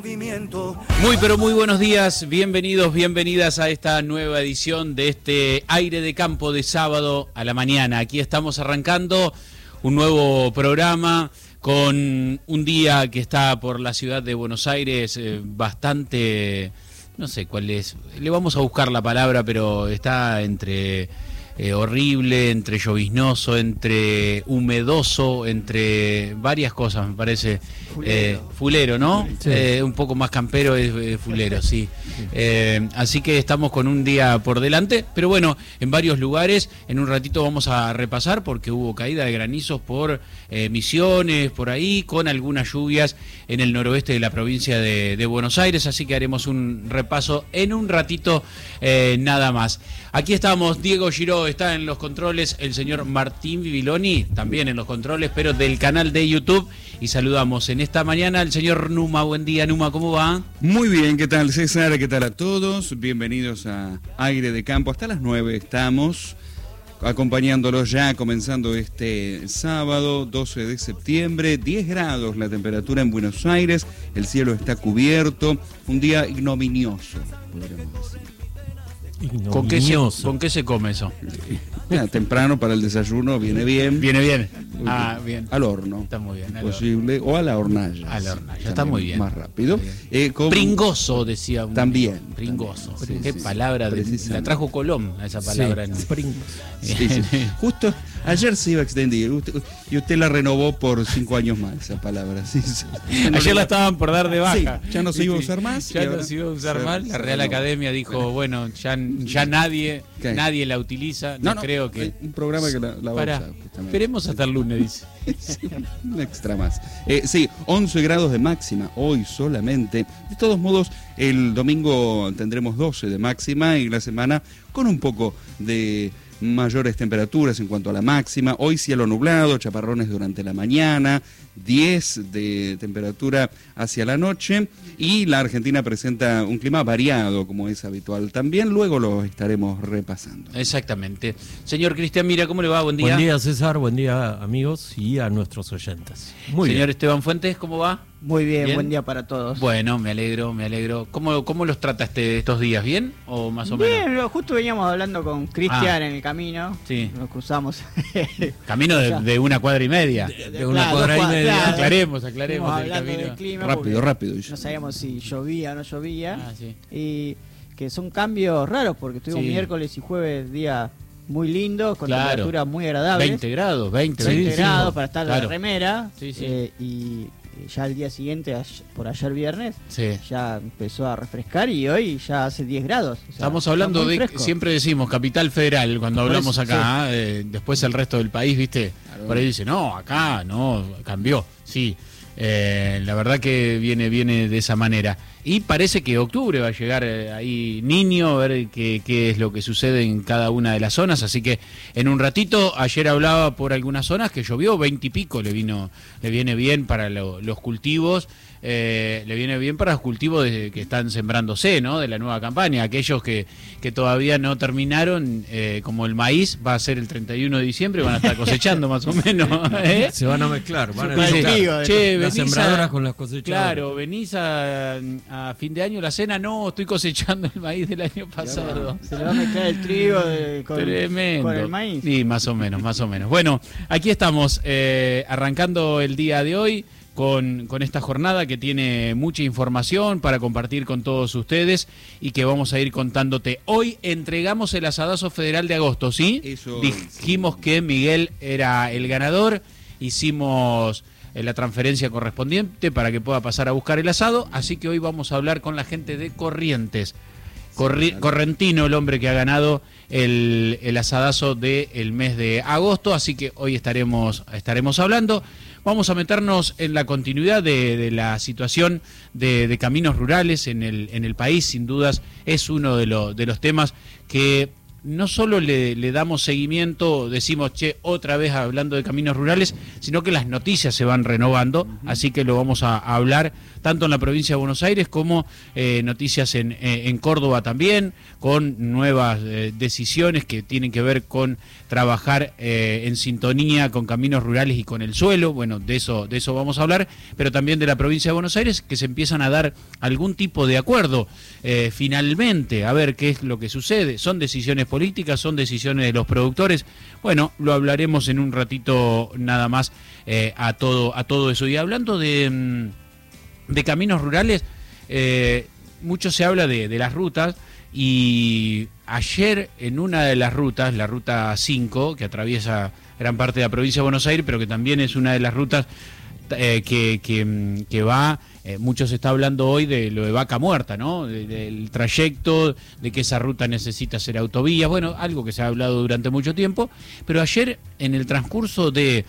Muy pero muy buenos días, bienvenidos, bienvenidas a esta nueva edición de este Aire de Campo de sábado a la mañana. Aquí estamos arrancando un nuevo programa con un día que está por la ciudad de Buenos Aires bastante, no sé cuál es, le vamos a buscar la palabra, pero está entre horrible, entre lloviznoso, entre humedoso, entre varias cosas, me parece. Fulero, ¿no? Sí. Un poco más campero es fulero, sí. Así que estamos con un día por delante, pero bueno, en varios lugares. En un ratito vamos a repasar porque hubo caída de granizos por Misiones, por ahí, con algunas lluvias en el noroeste de la provincia de Buenos Aires, así que haremos un repaso en un ratito nada más. Aquí estamos, Diego Giró está en los controles, el señor Martín Bibiloni también en los controles, pero del canal de YouTube, y saludamos en esta mañana al señor Numa. Buen día, Numa, ¿cómo va? Muy bien, ¿qué tal, César? ¿Qué tal a todos? Bienvenidos a Aire de Campo. Hasta las 9 estamos acompañándolos ya, comenzando este sábado 12 de septiembre, 10 grados la temperatura en Buenos Aires, el cielo está cubierto, un día ignominioso, podríamos decir. ¿Con qué se come eso? Temprano para el desayuno viene bien. Viene bien. Bien. Al horno. Está muy bien. Posible. O a la hornalla. A la hornalla. Está muy bien. Más rápido. Pringoso, decía un. También. Pringoso. También. Qué palabra. La trajo Colón a esa palabra. Sí. Pringoso. Sí. Justo ayer se iba a extender. Y usted la renovó por 5 años más, esa palabra. Sí. Ayer la estaban por dar de baja. Sí, ya no se iba a usar más. Ya no se iba a usar más. La Real Academia dijo, bueno, ya nadie la utiliza. No creo que. Un programa que la va a usar. Esperemos hasta el lunes, dice. Un extra más. Sí, 11 grados de máxima hoy solamente. De todos modos, el domingo tendremos 12 de máxima y la semana con un poco de mayores temperaturas en cuanto a la máxima. Hoy cielo nublado, chaparrones durante la mañana, 10 de temperatura hacia la noche, y la Argentina presenta un clima variado como es habitual también, luego lo estaremos repasando. Exactamente. Señor Cristian Mira, ¿cómo le va? Buen día. Buen día, César, buen día, amigos, y a nuestros oyentes. Muy bien. Señor Esteban Fuentes, ¿cómo va? Muy bien, buen día para todos. Bueno, me alegro. ¿Cómo los trata estos días? ¿Bien o más o menos? Bien, justo veníamos hablando con Cristian en el camino. Sí. Nos cruzamos. Camino de una cuadra y media. De una cuadra y media. Claro. Aclaremos el camino. Del clima rápido. No sabíamos si llovía o no llovía. Sí. Y que son cambios raros porque estuvimos miércoles y jueves día muy lindos, con temperaturas muy agradables. 20 grados, 20 grados para estar de remera. Sí. Y ya el día siguiente, por ayer viernes, ya empezó a refrescar y hoy ya hace 10 grados. O sea, estamos hablando de, siempre decimos Capital Federal cuando hablamos acá, después el resto del país, ¿viste? Claro. Por ahí dice, no, acá no, cambió. Sí, la verdad que viene de esa manera. Y parece que octubre va a llegar ahí niño, a ver qué es lo que sucede en cada una de las zonas. Así que en un ratito, ayer hablaba por algunas zonas que llovió 20 y pico, le viene bien para los cultivos. Le viene bien para los cultivos que están sembrándose, ¿no? De la nueva campaña. Aquellos que todavía no terminaron, como el maíz, va a ser el 31 de diciembre, van a estar cosechando más o menos. Se van a mezclar, las sembradoras con las cosechadoras. Claro, venís a fin de año la cena, no, estoy cosechando el maíz del año pasado. Se le va a mezclar el trigo con el maíz. Sí, más o menos. Bueno, aquí estamos arrancando el día de hoy con esta jornada que tiene mucha información para compartir con todos ustedes y que vamos a ir contándote. Hoy entregamos el asadazo federal de agosto, ¿sí? Dijimos que Miguel era el ganador, hicimos la transferencia correspondiente para que pueda pasar a buscar el asado, así que hoy vamos a hablar con la gente de Corrientes. Correntino, el hombre que ha ganado el asadazo del mes de agosto, así que hoy estaremos hablando. Vamos a meternos en la continuidad de la situación de caminos rurales en el país. Sin dudas es uno de los temas que no solo le damos seguimiento, decimos, otra vez hablando de caminos rurales, sino que las noticias se van renovando, así que lo vamos a hablar tanto en la provincia de Buenos Aires como noticias en Córdoba también, con nuevas decisiones que tienen que ver con trabajar en sintonía con caminos rurales y con el suelo. Bueno, de eso vamos a hablar, pero también de la provincia de Buenos Aires, que se empiezan a dar algún tipo de acuerdo finalmente, a ver qué es lo que sucede. Son decisiones políticas, son decisiones de los productores. Bueno, lo hablaremos en un ratito nada más a todo eso. Y hablando de caminos rurales, mucho se habla de las rutas, y ayer en una de las rutas, la ruta 5, que atraviesa gran parte de la provincia de Buenos Aires, pero que también es una de las rutas que va, mucho se está hablando hoy de lo de Vaca Muerta, ¿no? Del trayecto, de que esa ruta necesita ser autovía, bueno, algo que se ha hablado durante mucho tiempo, pero ayer en el transcurso de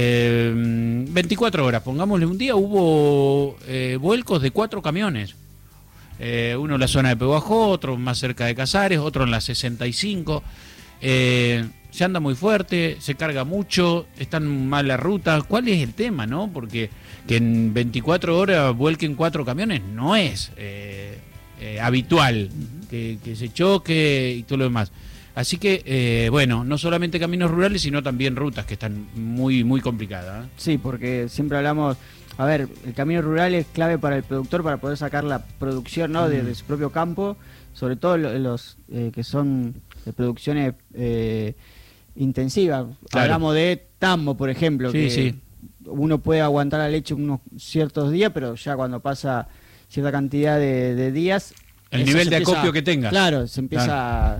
24 horas, pongámosle un día, hubo vuelcos de 4 camiones. Uno en la zona de Pehuajó, otro más cerca de Casares, otro en la 65. Se anda muy fuerte, se carga mucho, están mal las rutas. ¿Cuál es el tema, no? Porque que en 24 horas vuelquen 4 camiones no es habitual, que se choque y todo lo demás. Así que, bueno, no solamente caminos rurales, sino también rutas que están muy, muy complicadas. Sí, porque siempre hablamos... A ver, el camino rural es clave para el productor para poder sacar la producción, ¿no? de su propio campo, sobre todo los que son de producciones intensivas. Claro. Hablamos de tambo, por ejemplo, sí, que sí. Uno puede aguantar la leche unos ciertos días, pero ya cuando pasa cierta cantidad de días... El nivel de acopio que tenga. Claro, se empieza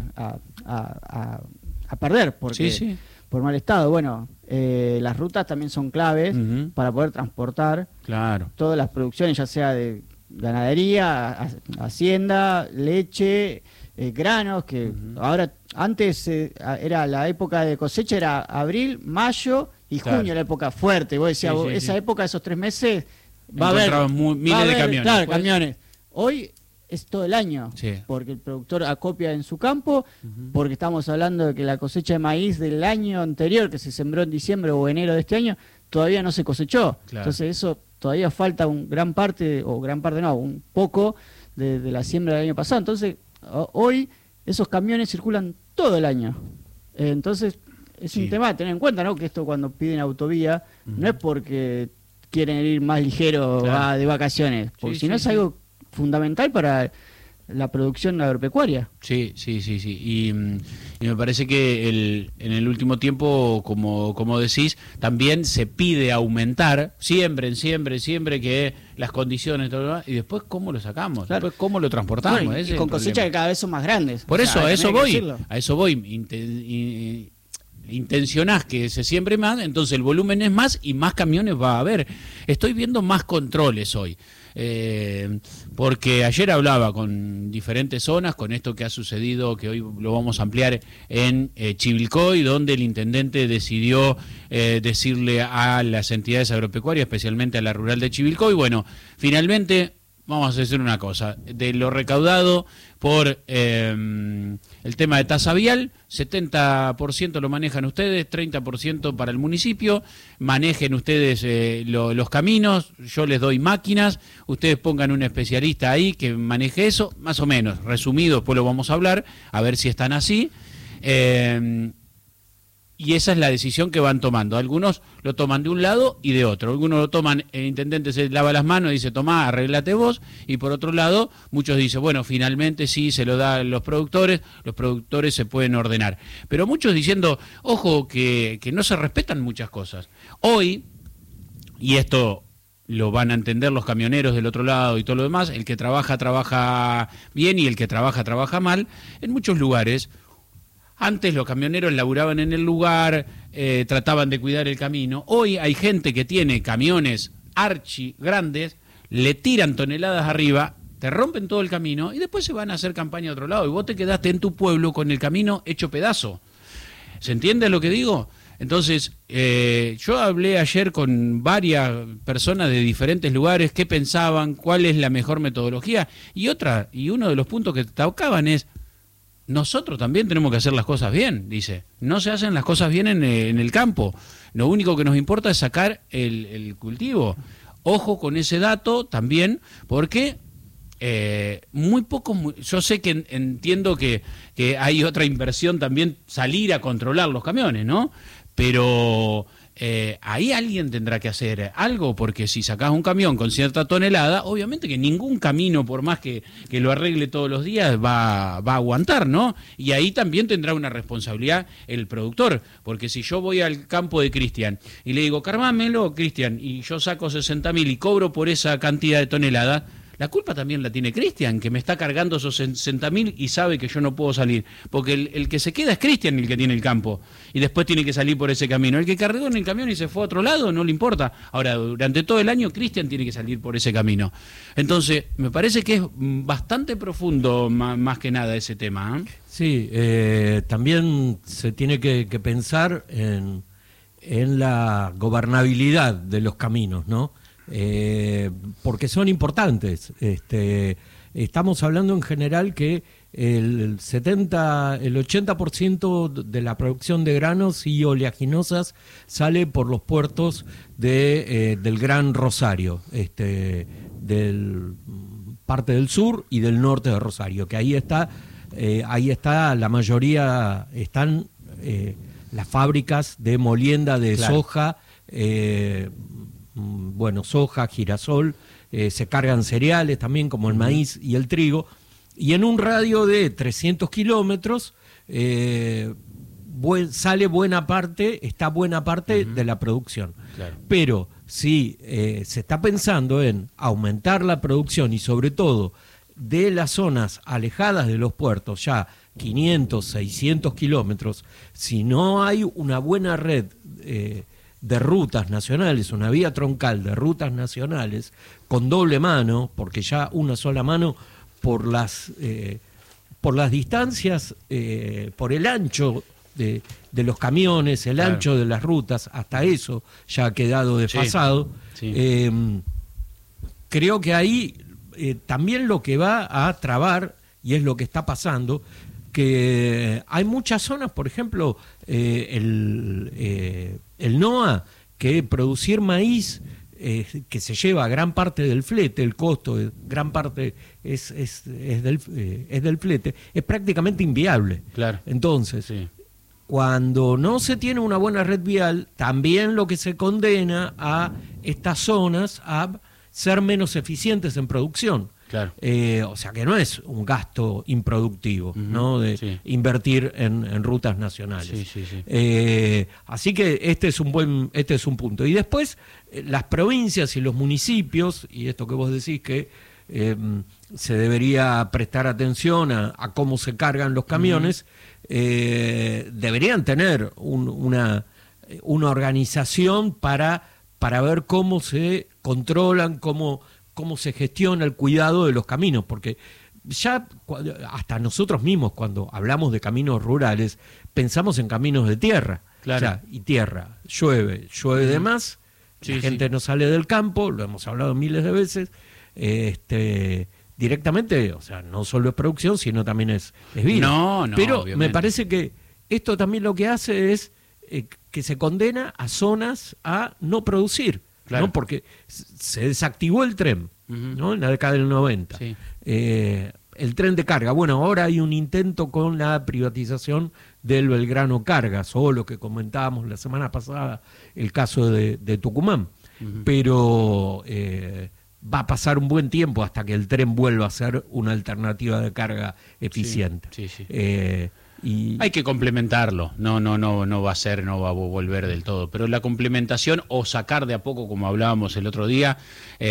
a perder, porque... Sí, sí. Por mal estado. Bueno, las rutas también son claves para poder transportar todas las producciones, ya sea de ganadería, hacienda, leche, granos, que ahora antes era la época de cosecha, era abril, mayo y junio, la época fuerte. Vos decías, esa época, esos 3 meses, va a haber miles de camiones. Claro, camiones. Hoy es todo el año, porque el productor acopia en su campo, porque estamos hablando de que la cosecha de maíz del año anterior, que se sembró en diciembre o enero de este año, todavía no se cosechó. Entonces eso todavía falta un poco de la siembra del año pasado. Entonces hoy esos camiones circulan todo el año. Entonces es un tema a tener en cuenta, ¿no? Que esto cuando piden autovía no es porque quieren ir más ligero de vacaciones, porque si no es algo fundamental para la producción agropecuaria. Sí. Y me parece que en el último tiempo, como decís, también se pide aumentar, siempre que las condiciones, todo lo demás, y después cómo lo sacamos, después cómo lo transportamos. Bueno, y con cosechas que cada vez son más grandes. Por eso, a eso voy. Intencionás que se siembre más, entonces el volumen es más y más camiones va a haber. Estoy viendo más controles hoy. Porque ayer hablaba con diferentes zonas, con esto que ha sucedido, que hoy lo vamos a ampliar en Chivilcoy, donde el intendente decidió decirle a las entidades agropecuarias, especialmente a la rural de Chivilcoy, bueno, finalmente vamos a hacer una cosa, de lo recaudado por el tema de tasa vial, 70% lo manejan ustedes, 30% para el municipio, manejen ustedes los caminos, yo les doy máquinas, ustedes pongan un especialista ahí que maneje eso, más o menos, resumido, después lo vamos a hablar, a ver si están así. Y esa es la decisión que van tomando. Algunos lo toman de un lado y de otro. Algunos lo toman, el intendente se lava las manos y dice, tomá, arréglate vos. Y por otro lado, muchos dicen, bueno, finalmente sí, se lo da a los productores se pueden ordenar. Pero muchos diciendo, ojo, que no se respetan muchas cosas. Hoy, y esto lo van a entender los camioneros del otro lado y todo lo demás, el que trabaja bien y el que trabaja mal, en muchos lugares. Antes los camioneros laburaban en el lugar, trataban de cuidar el camino. Hoy hay gente que tiene camiones archi grandes, le tiran toneladas arriba, te rompen todo el camino y después se van a hacer campaña a otro lado. Y vos te quedaste en tu pueblo con el camino hecho pedazo. ¿Se entiende lo que digo? Entonces, yo hablé ayer con varias personas de diferentes lugares, qué pensaban, cuál es la mejor metodología. Y uno de los puntos que tocaban es, nosotros también tenemos que hacer las cosas bien, dice. No se hacen las cosas bien en el campo. Lo único que nos importa es sacar el cultivo. ojo con ese dato también, porque muy pocos, yo sé que entiendo que hay otra inversión también, salir a controlar los camiones, ¿no? Pero ahí alguien tendrá que hacer algo, porque si sacás un camión con cierta tonelada, obviamente que ningún camino, por más que lo arregle todos los días, va a aguantar, ¿no? Y ahí también tendrá una responsabilidad el productor, porque si yo voy al campo de Cristian y le digo, carmámelo, Cristian, y yo saco 60.000 y cobro por esa cantidad de toneladas, la culpa también la tiene Cristian, que me está cargando esos 60.000 y sabe que yo no puedo salir. Porque el que se queda es Cristian, el que tiene el campo. Y después tiene que salir por ese camino. El que cargó en el camión y se fue a otro lado, no le importa. Ahora, durante todo el año, Cristian tiene que salir por ese camino. Entonces, me parece que es bastante profundo, más que nada, ese tema. Sí, también se tiene que pensar en la gobernabilidad de los caminos, ¿no? Porque son importantes. Estamos hablando en general que el 80% de la producción de granos y oleaginosas sale por los puertos del Gran Rosario, del parte del sur y del norte de Rosario, que ahí está la mayoría, están las fábricas de molienda de soja, soja, girasol, se cargan cereales también como el maíz y el trigo, y en un radio de 300 kilómetros sale buena parte de la producción. Claro. Pero si se está pensando en aumentar la producción y sobre todo de las zonas alejadas de los puertos, ya 500, 600 kilómetros, si no hay una buena red de rutas nacionales, una vía troncal de rutas nacionales con doble mano, porque ya una sola mano por las distancias, por el ancho de los camiones, el ancho de las rutas, hasta eso ya ha quedado desfasado. Sí. Creo que ahí también lo que va a trabar, y es lo que está pasando, que hay muchas zonas, por ejemplo, el NOA, que producir maíz, que se lleva gran parte del flete, el costo de gran parte es del flete, es prácticamente inviable. Claro. Entonces, cuando no se tiene una buena red vial, también lo que se condena a estas zonas a ser menos eficientes en producción. Claro. O sea que no es un gasto improductivo, ¿no? De invertir en rutas nacionales. Así que este es un punto. Y después las provincias y los municipios, y esto que vos decís que se debería prestar atención a cómo se cargan los camiones, deberían tener una organización para ver cómo se controlan, cómo se gestiona el cuidado de los caminos, porque ya hasta nosotros mismos cuando hablamos de caminos rurales pensamos en caminos de tierra. Claro. O sea, y tierra, llueve de más, la gente no sale del campo, lo hemos hablado miles de veces, directamente, o sea, no solo es producción, sino también es vida. No, pero obviamente. Me parece que esto también lo que hace es que se condena a zonas a no producir. Claro. ¿No? Porque se desactivó el tren, ¿no? En la década del 90. Sí. El tren de carga. Bueno, ahora hay un intento con la privatización del Belgrano Cargas, o lo que comentábamos la semana pasada, el caso de Tucumán. Pero va a pasar un buen tiempo hasta que el tren vuelva a ser una alternativa de carga eficiente. Y hay que complementarlo, no va a volver del todo, pero la complementación o sacar de a poco, como hablábamos el otro día,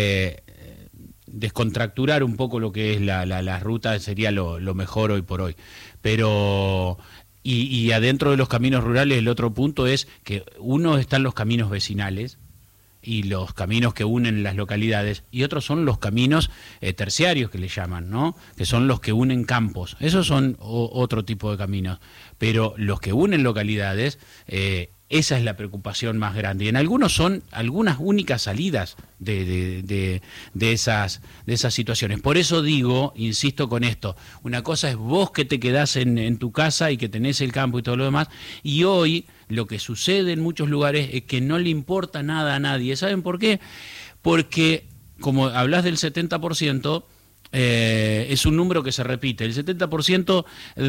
descontracturar un poco lo que es la ruta sería lo mejor hoy por hoy. Pero y adentro de los caminos rurales el otro punto es que uno están los caminos vecinales y los caminos que unen las localidades, y otros son los caminos terciarios que le llaman, ¿no? Que son los que unen campos. Esos son otro tipo de caminos. Pero los que unen localidades, esa es la preocupación más grande. Y en algunos son algunas únicas salidas de esas situaciones. Por eso digo, insisto con esto, una cosa es vos que te quedás en tu casa y que tenés el campo y todo lo demás, y hoy lo que sucede en muchos lugares es que no le importa nada a nadie. ¿Saben por qué? porque como hablas del 70%, es un número que se repite. El 70%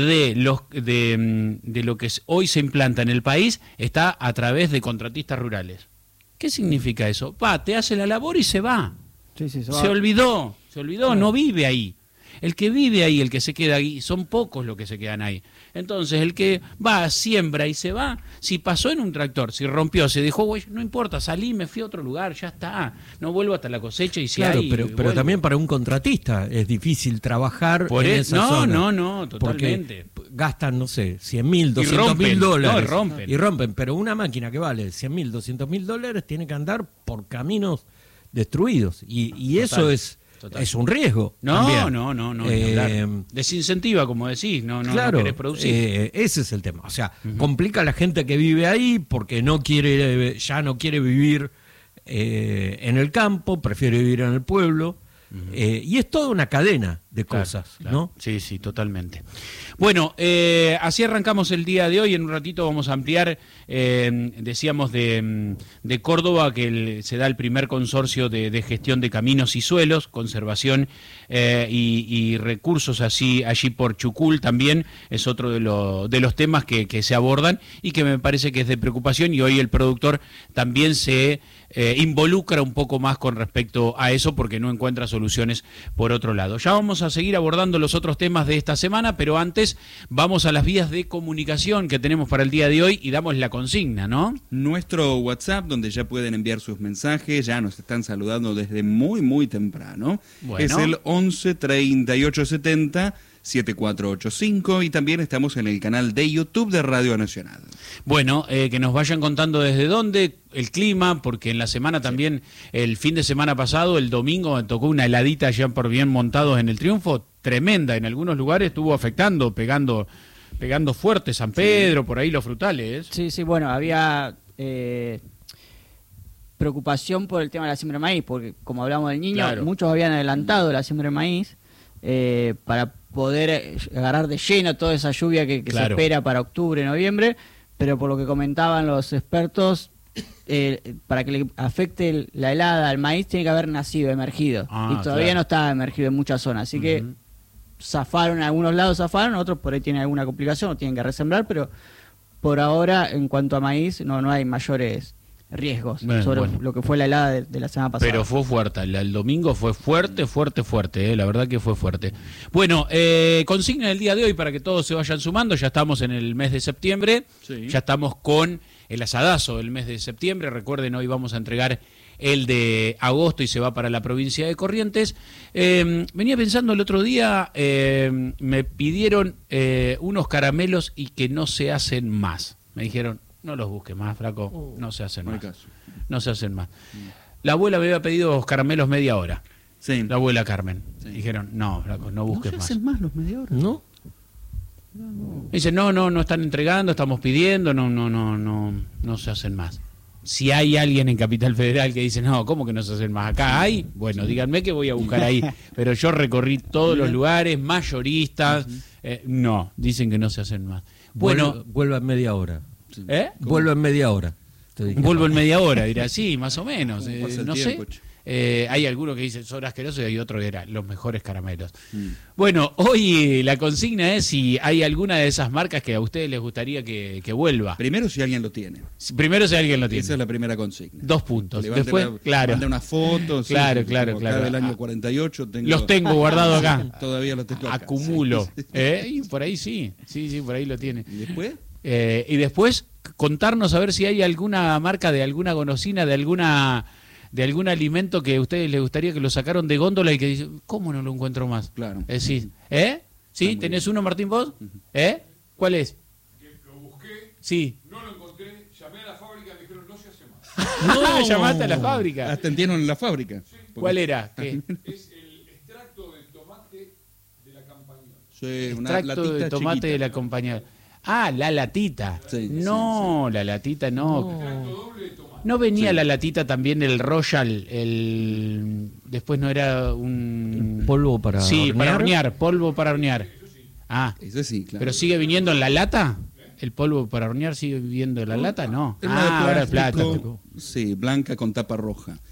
de lo que hoy se implanta en el país está a través de contratistas rurales. ¿Qué significa eso? Te hace la labor y se va. Sí, se olvidó, no vive ahí. El que vive ahí, el que se queda ahí, son pocos los que se quedan ahí. Entonces, el que va, siembra y se va, si pasó en un tractor, si rompió, se dejó, güey, no importa, salí, me fui a otro lugar, ya está. No vuelvo hasta la cosecha y si claro, hay... pero también para un contratista es difícil trabajar en esa zona. No, totalmente. Porque gastan, no sé, 100.000, 200.000 dólares. Y rompen, pero una máquina que vale 100.000, 200.000 dólares tiene que andar por caminos destruidos. Y eso es un riesgo. No. Desincentiva, como decís, no querés producir. Ese es el tema. O sea, complica a la gente que vive ahí porque ya no quiere vivir en el campo, prefiere vivir en el pueblo. Y es toda una cadena de cosas, claro. ¿No? Sí, totalmente. Bueno, así arrancamos el día de hoy. En un ratito vamos a ampliar, decíamos de Córdoba, que se da el primer consorcio de gestión de caminos y suelos, conservación y recursos allí por Chucul también, es otro de los temas que se abordan y que me parece que es de preocupación, y hoy el productor también se involucra un poco más con respecto a eso porque no encuentra soluciones por otro lado. Ya vamos a seguir abordando los otros temas de esta semana, pero antes vamos a las vías de comunicación que tenemos para el día de hoy y damos la consigna, ¿no? Nuestro WhatsApp, donde ya pueden enviar sus mensajes, ya nos están saludando desde muy, muy temprano. Bueno. Es el 11 38 70 7485 y también estamos en el canal de YouTube de Radio Nacional. Bueno, que nos vayan contando desde dónde, el clima, porque en la semana también, el fin de semana pasado, el domingo, me tocó una heladita ya por bien montados en el Triunfo, tremenda, en algunos lugares estuvo afectando, pegando fuerte, San Pedro, por ahí los frutales. Sí, bueno, había preocupación por el tema de la siembra de maíz, porque como hablamos del niño, claro, muchos habían adelantado la siembra de maíz para poder agarrar de lleno toda esa lluvia que claro, se espera para octubre, noviembre, pero por lo que comentaban los expertos, para que le afecte la helada al maíz tiene que haber nacido, emergido, y todavía claro, no está emergido en muchas zonas, así que zafaron, en algunos lados zafaron, otros por ahí tienen alguna complicación, o tienen que resembrar, pero por ahora en cuanto a maíz no hay mayores riesgos sobre lo que fue la helada de la semana pasada. Pero fue fuerte, el domingo fue fuerte, la verdad que fue fuerte. Bueno, consigna del día de hoy para que todos se vayan sumando, ya estamos en el mes de septiembre, ya estamos con el asadazo del mes de septiembre, recuerden, hoy vamos a entregar el de agosto y se va para la provincia de Corrientes. Venía pensando el otro día, me pidieron unos caramelos y que no se hacen más, me dijeron, no los busques más, flaco, no se hacen más. No se hacen más. La abuela me había pedido caramelos media hora. Sí. La abuela Carmen. Sí. Dijeron, no, flaco, no busques más. ¿No se hacen más los media hora? ¿No? Dicen, no están entregando, estamos pidiendo, no se hacen más. Si hay alguien en Capital Federal que dice, no, ¿cómo que no se hacen más? Acá hay, bueno, díganme que voy a buscar ahí. Pero yo recorrí todos los lugares, mayoristas, no, dicen que no se hacen más. Bueno, vuelva en media hora. Vuelvo en media hora. Vuelvo en media hora, dirá, sí, más o menos. No sé. Hay algunos que dicen son asquerosos y hay otros que eran los mejores caramelos. Bueno, hoy la consigna es si hay alguna de esas marcas que a ustedes les gustaría que vuelva. Primero si alguien lo tiene. Esa es la primera consigna. 2 puntos. Después, claro. Mande una foto. Claro. Del año 48. Los tengo guardados acá. Todavía los tengo acá. Acumulo. Y por ahí sí, por ahí lo tiene. ¿Y después? Y después contarnos a ver si hay alguna marca de alguna golosina, de algún alimento que a ustedes les gustaría que lo sacaron de góndola y que dicen, ¿cómo no lo encuentro más? Claro. Es decir, ¿Sí? ¿Tenés uno, Martín, vos? ¿Cuál es? Lo busqué, sí, no lo encontré, llamé a la fábrica y me dijeron, no se hace más. No, llamaste a la fábrica. Atendieron en la fábrica. Sí. ¿Cuál era? ¿Qué? Es el extracto de tomate de la Campañola. Sí, una extracto de tomate chiquita. De la Campañola. Ah, la latita. Sí, no, sí. La latita no. No venía la latita también el Royal, después no era un polvo para hornear. Sí, para hornear, polvo para hornear. Ah, eso sí, claro. Pero sigue viniendo en la lata. ¿El polvo para hornear sigue viniendo en la lata? No. Ahora el plástico. Sí, blanca con tapa roja.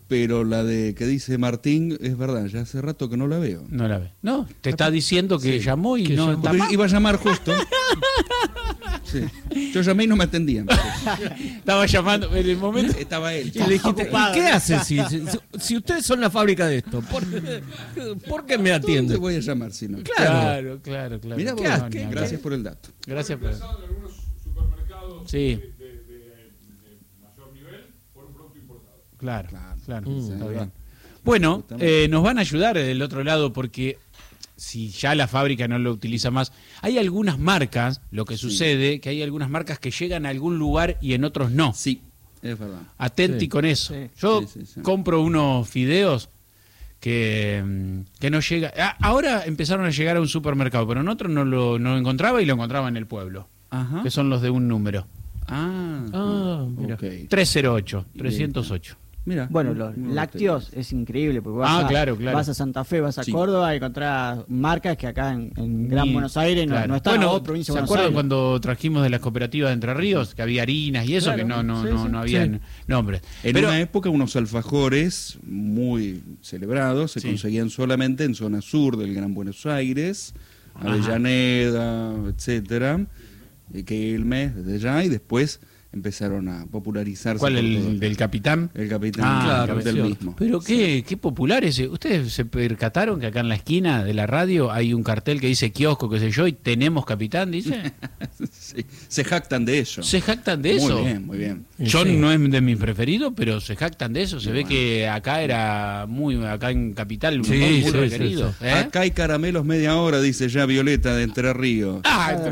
pero la de que dice Martín es verdad, ya hace rato que no la veo. No la ve. No, te está diciendo que llamó y que no llamó. está Porque más. iba a llamar justo. Sí. Yo llamé y no me atendían. Estaba llamando en el momento. Estaba él. Y le dijiste, ¿y qué hace si ustedes son la fábrica de esto? ¿Por qué me ¿Dónde atienden? voy a llamar si no? Claro. Mirá vos, ¿Qué? gracias por el dato. Gracias por Empezado en algunos supermercados Sí. de mayor nivel por un producto importado. Claro. Claro. Está Sí. bien. Bueno, nos van a ayudar del otro lado porque si ya la fábrica no lo utiliza más, hay algunas marcas, lo que sucede, que hay algunas marcas que llegan a algún lugar y en otros no. Sí, es verdad. Atenti Sí. con eso. Sí. Yo Sí. compro unos fideos que no llega. Ahora empezaron a llegar a un supermercado, pero en otro no lo encontraba y lo encontraba en el pueblo, Ajá. que son los de un número. Mira. Ok. 308, 308. Mira. Bueno, los lácteos es increíble porque Claro. vas a Santa Fe, vas a Sí. Córdoba y encontrás marcas que acá en Gran Buenos Aires Claro. no están, Bueno, o provincia ¿se de Buenos acuerdan Aires? cuando trajimos de las cooperativas de Entre Ríos que había harinas y eso, Claro, que no sí. habían nombres? En Pero una época unos alfajores muy celebrados se Sí. conseguían solamente en zona sur del Gran Buenos Aires, Avellaneda, etcétera, Quilmes, desde allá, y después empezaron a popularizarse. ¿cuál por todo. el del capitán? El capitán Claro, del cierto. mismo. Pero qué popular ese. ¿Ustedes se percataron que acá en la esquina de la radio hay un cartel que dice kiosco, qué sé yo, y tenemos capitán, dice? Sí, se jactan de eso. ¿Se jactan de eso? Muy bien. Yo Sí. no es de mis preferidos, pero se jactan de eso. Se ve que acá era acá en Capital, un Sí, muy sí, requerido. sí, ¿eh? Acá hay caramelos media hora, dice ya Violeta de Entre Ríos.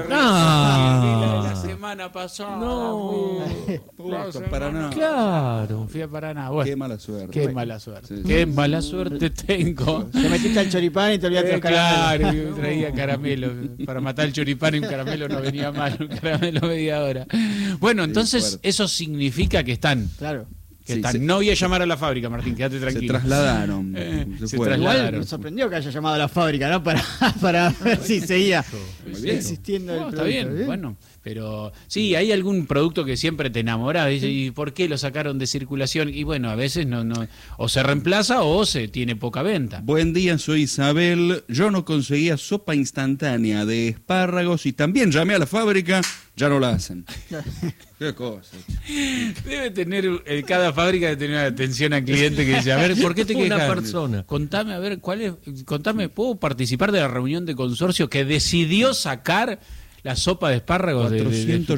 La semana pasada. No. Paraná. Claro. Fui a Paraná. Bueno, Qué mala suerte. qué mala suerte. Sí, Qué mala suerte tengo. Te metiste al choripán y te olvidaste los caramelos. Claro, yo traía caramelo. Para matar el choripán y un caramelo no venía mal. Un caramelo media hora. Bueno, entonces fuerte. eso significa que están. Claro. Que Sí, están. sí. No voy a llamar a la fábrica, Martín, quédate Se tranquilo. trasladaron. Se fueron. trasladaron. Igual me sorprendió que haya llamado a la fábrica, ¿no? Para ver si seguía Muy bien. existiendo el No, está producto. bien, bueno, pero sí, hay algún producto que siempre te enamora, dice, ¿y por qué lo sacaron de circulación? Y bueno, a veces no o se reemplaza o se tiene poca venta. Buen día, soy Isabel. Yo no conseguía sopa instantánea de espárragos y también llamé a la fábrica, ya no la hacen. Qué cosa. Debe tener, cada fábrica debe tener una atención al cliente que dice, a ver, ¿por qué te Una quejas? persona. Contame, a ver, contame, ¿puedo participar de la reunión de consorcio que decidió sacar la sopa de espárragos de 400